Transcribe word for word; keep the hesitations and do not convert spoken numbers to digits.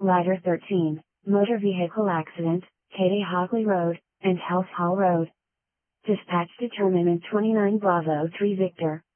Rider thirteen, Motor Vehicle Accident, Katie Hockley Road, and Health Hall Road. Dispatch determinant twenty-nine Bravo three Victor.